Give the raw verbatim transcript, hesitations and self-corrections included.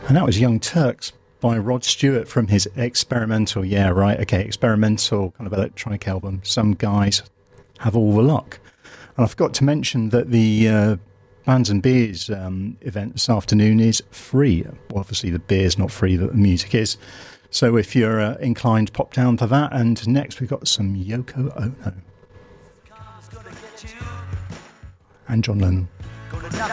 And that was Young Turks by Rod Stewart from his experimental, yeah, right, okay, experimental kind of electronic album, Some Guys Have All the Luck. And I forgot to mention that the uh, Bands and Beers um, event this afternoon is free. Well, obviously the beer's not free, but the music is. So if you're uh, inclined, pop down for that. And next we've got some Yoko Ono. And John Lennon.